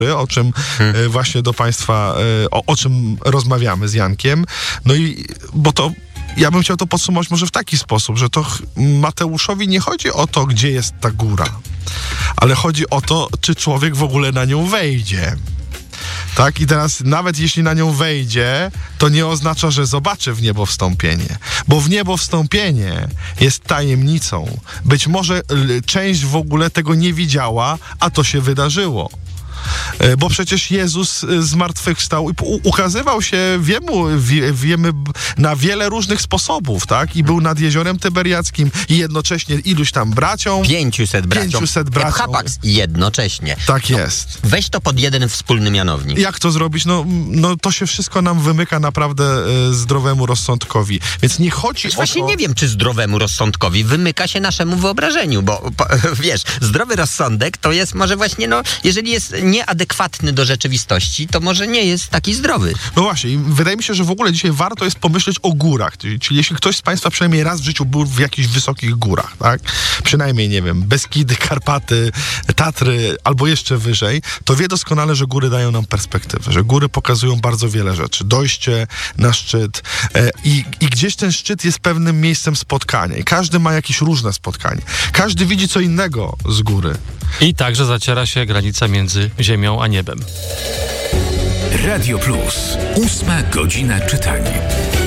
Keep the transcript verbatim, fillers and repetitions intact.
o czym hmm. właśnie do Państwa, o, o czym rozmawiamy z Jankiem. No i, bo to ja bym chciał to podsumować może w taki sposób, że to Mateuszowi nie chodzi o to, gdzie jest ta góra, ale chodzi o to, czy człowiek w ogóle na nią wejdzie. Tak? I teraz nawet jeśli na nią wejdzie, to nie oznacza, że zobaczy w niebo wstąpienie. Bo w niebo wstąpienie jest tajemnicą. Być może część w ogóle tego nie widziała, a to się wydarzyło. Bo przecież Jezus zmartwychwstał i ukazywał się wiemu, wie, wiemy na wiele różnych sposobów, tak? I był nad jeziorem Tyberiackim i jednocześnie iluś tam braciom. Pięciuset braciom. Pięciuset braciom. Hapax jednocześnie. Tak no, jest. Weź to pod jeden wspólny mianownik. Jak to zrobić? No, no to się wszystko nam wymyka naprawdę e, zdrowemu rozsądkowi. Więc nie chodzi Więc o właśnie to... nie wiem, czy zdrowemu rozsądkowi wymyka się naszemu wyobrażeniu, bo po, wiesz, zdrowy rozsądek to jest może właśnie, no, jeżeli jest nieadekwatny do rzeczywistości, to może nie jest taki zdrowy. No właśnie, i wydaje mi się, że w ogóle dzisiaj warto jest pomyśleć o górach. Czyli, czyli jeśli ktoś z Państwa przynajmniej raz w życiu był w jakichś wysokich górach, tak? Przynajmniej, nie wiem, Beskidy, Karpaty, Tatry albo jeszcze wyżej, to wie doskonale, że góry dają nam perspektywę, że góry pokazują bardzo wiele rzeczy. Dojście na szczyt e, i, i gdzieś ten szczyt jest pewnym miejscem spotkania i każdy ma jakieś różne spotkanie. Każdy widzi co innego z góry. I także zaciera się granica między ziemią a niebem. Radio Plus. Ósma godzina czytania.